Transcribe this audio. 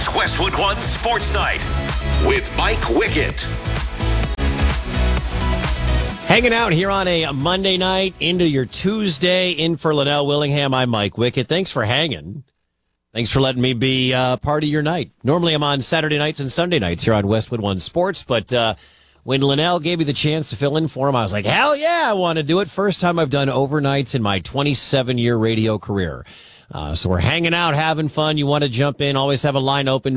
It's Westwood One Sports Night with Mike Wickett. Hanging out here on a Monday night into your Tuesday. In for Linnell Willingham, I'm Mike Wickett. Thanks for hanging. Thanks for letting me be part of your night. Normally I'm on Saturday nights and Sunday nights here on Westwood One Sports, but when Linnell gave me the chance to fill in for him, I was like, hell yeah, I want to do it. First time I've done overnights in my 27-year radio career. So we're hanging out, having fun. You want to jump in, always have a line open.